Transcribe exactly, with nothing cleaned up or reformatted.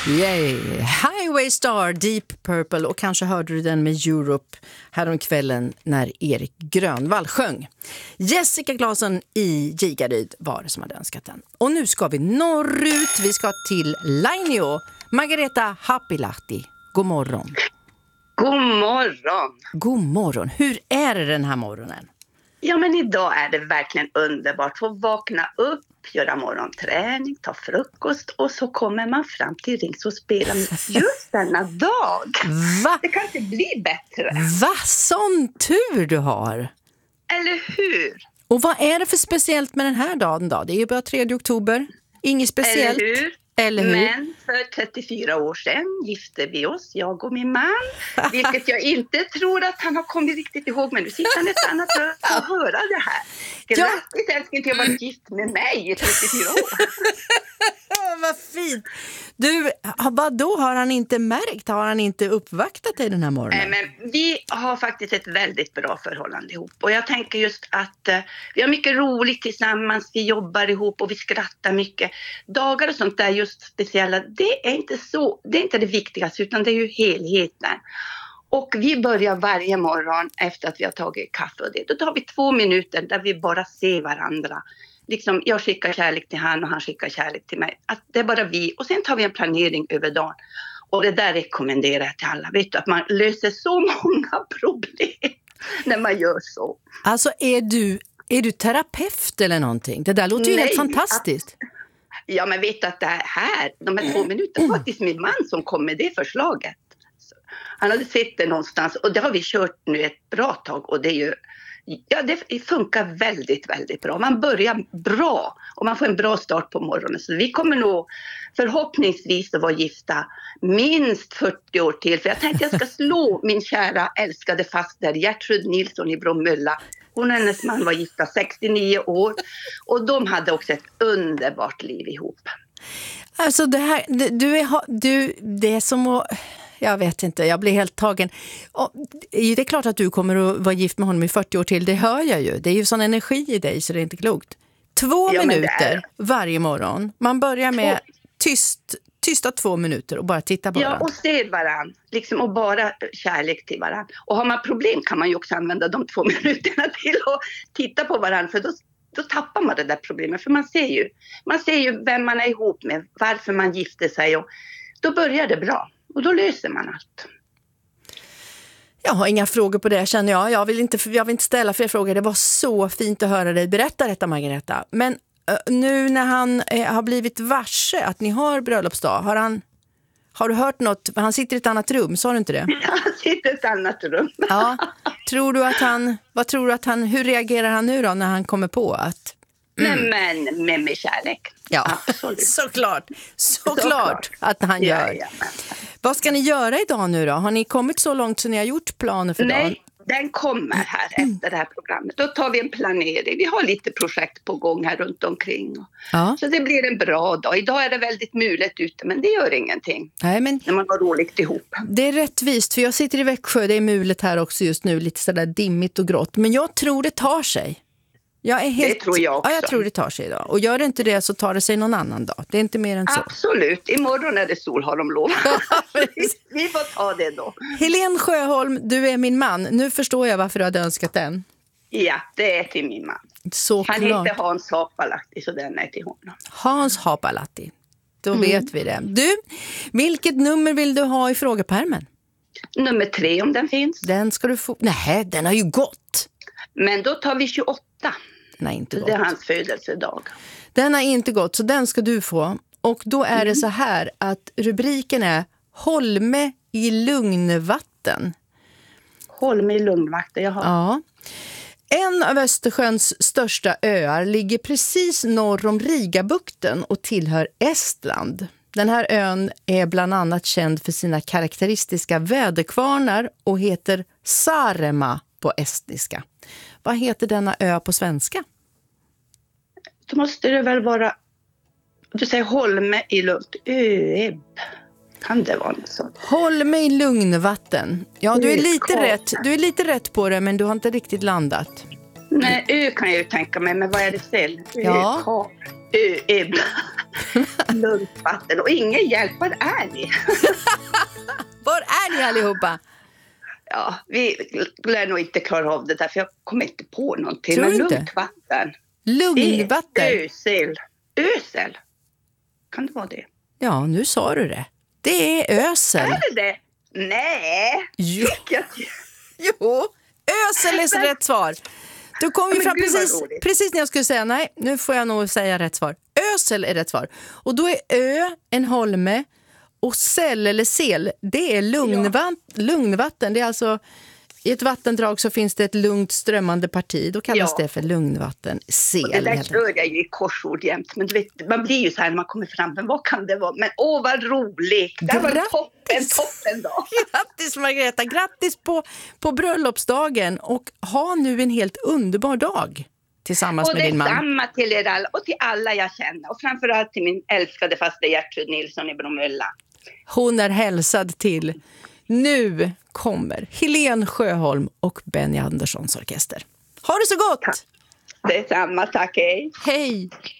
Yay! Highway Star, Deep Purple, och kanske hörde du den med Europe häromkvällen när Erik Grönvall sjöng. Jessica Claesson i Gigaryd var det som hade önskat den. Och nu ska vi norrut, vi ska till Lainio. Margareta Happilahti, god morgon. God morgon. God morgon. Hur är det den här morgonen? Ja, men idag är det verkligen underbart att få vakna upp, göra morgonträning, ta frukost och så kommer man fram till Rings och spelar just denna dag. Va? Det kan inte bli bättre. Va? Sån tur du har. Eller hur? Och vad är det för speciellt med den här dagen då? Det är ju bara tredje oktober. Inget speciellt. Eller hur? Eller hur? Men för trettiofyra år sedan gifte vi oss, jag och min man. Vilket jag inte tror att han har kommit riktigt ihåg. Men nu sitter han nästan att att höra det här. Grattis älskling, till att vara gift med mig i trettiofyra år. Vad fint. Du, vad då har han inte märkt? Har han inte uppvaktat dig den här morgonen? Nej, men vi har faktiskt ett väldigt bra förhållande ihop. Och jag tänker just att uh, vi har mycket roligt tillsammans. Vi jobbar ihop och vi skrattar mycket. Dagar och sånt där just speciella, det är inte så, det är inte det viktigaste utan det är ju helheten. Och vi börjar varje morgon efter att vi har tagit kaffe och det. Då tar vi två minuter där vi bara ser varandra. Liksom, jag skickar kärlek till han och han skickar kärlek till mig. Att det är bara vi. Och sen tar vi en planering över dagen. Och det där rekommenderar jag till alla. Vet du, att man löser så många problem när man gör så. Alltså är du, är du terapeut eller någonting? Det där låter ju Nej, helt fantastiskt. Att, ja, men vet du att det här, de här två minuterna var faktiskt min man som kom med det förslaget. Så, han hade sett det någonstans och det har vi kört nu ett bra tag och det är ju, ja, det funkar väldigt, väldigt bra. Man börjar bra och man får en bra start på morgonen. Så vi kommer nog förhoppningsvis att vara gifta minst fyrtio år till. För jag tänkte jag ska slå min kära älskade faster Gertrud Nilsson i Bromölla. Hon och hennes man var gifta sextionio år och de hade också ett underbart liv ihop. Alltså det här, du är, du, det är som att... Jag vet inte, jag blir helt tagen. Och det är klart att du kommer att vara gift med honom i fyrtio år till, det hör jag ju. Det är ju sån energi i dig så det är inte klokt. Två ja, minuter varje morgon. Man börjar med tyst, tysta två minuter och bara titta på ja, varandra. Ja, och se varandra. Liksom, och bara kärlek till varandra. Och har man problem kan man ju också använda de två minuterna till att titta på varandra. För då, då tappar man det där problemet. För man ser ju, man ser ju vem man är ihop med, varför man gifter sig. Och då börjar det bra. Och då löser man allt. Jag har inga frågor på det, känner jag. Jag vill inte, jag vill inte ställa fler frågor. Det var så fint att höra dig berätta detta, Margareta. Men uh, nu när han uh, har blivit varse att ni har bröllopsdag, har han... Har du hört något? Han sitter i ett annat rum, sa du inte det? Han sitter i ett annat rum. Ja. Tror du att han... Vad tror du att han... Hur reagerar han nu då när han kommer på att... Mm. Nej, men med, med kärlek. Ja, absolut. Såklart. Såklart. Såklart att han gör. Ja, ja. Vad ska ni göra idag nu då? Har ni kommit så långt så ni har gjort planer för dagen? Nej, den kommer här efter det här programmet. Då tar vi en planering. Vi har lite projekt på gång här runt omkring. Ja. Så det blir en bra dag. Idag är det väldigt mulet ute, men det gör ingenting. Nej, men när man har roligt ihop. Det är rättvist, för jag sitter i Växjö. Det är mulet här också just nu. Lite sådär dimmigt och grått. Men jag tror det tar sig. Jag är helt, det tror jag också. Ja, jag tror det tar sig idag. Och gör det inte det så tar det sig någon annan dag. Det är inte mer än så. Absolut. Imorgon är det sol, har de lov. Vi får ta det då. Helene Sjöholm, du är min man. Nu förstår jag varför du hade önskat den. Ja, det är till min man. Så Han klart. heter Hans Haapalahti, så den är till honom. Hans Haapalahti. Då mm. vet vi det. Du, vilket nummer vill du ha i frågepärmen? Nummer tre, om den finns. Den ska du få... Nej, den har ju gått. Men då tar vi tjugoåtta. Den har inte gått. Det är hans födelsedag. Den har inte gått, så den ska du få. Och då är mm. det så här att rubriken är Holme i lugnvatten. Holme i lugnvatten, jaha. Ja. En av Östersjöns största öar ligger precis norr om Rigabukten och tillhör Estland. Den här ön är bland annat känd för sina karaktäristiska väderkvarnar och heter Saaremaa på estniska. Vad heter denna ö på svenska? Då måste det väl vara, du säger Holme i lugnt, Öeb. Kan det vara något sånt? Holme i lugnvatten. Ja, du är lite rätt. Du är lite rätt på det, men du har inte riktigt landat. Nej, ö kan jag ju tänka mig, men vad är det fel? Ja. Öeb. Lugnt vatten och ingen hjälp. Var är ni? Var är ni allihopa? Ja, vi lär nog inte klara av det där, för jag kommer inte på någonting. Tror Men du inte? lugnt vatten. Lugnvatten? Det är ösel. Ösel? Kan det vara det? Ja, nu sa du det. Det är ösel. Är det det? Nej. Jo. Jag... Jo, ösel är rätt svar. Du kom ju Men fram gud, vad precis, roligt. precis när jag skulle säga nej, nu får jag nog säga rätt svar. Ösel är rätt svar. Och då är ö en holme och säll eller sel, det är lugnvatten. lugnvatten. Det är alltså, i ett vattendrag så finns det ett lugnt strömmande parti. Då kallas Ja. det för lugnvatten. Sel. Och det där heter det. kör jag ju i korsord jämt. Men du vet, man blir ju så här när man kommer fram. Men vad kan det vara? Men åh, vad roligt. Det här var Grattis. toppen, toppen dag. Grattis Margareta, grattis på, på bröllopsdagen och ha nu en helt underbar dag tillsammans Och med din man. detsamma till er alla och till alla jag känner. Och framförallt till min älskade fasta Gertrud Nilsson i Bromölla. Hon är hälsad till. Nu kommer Helen Sjöholm och Benny Anderssons orkester. Ha det så gott! Detsamma, tack, hej. Hej!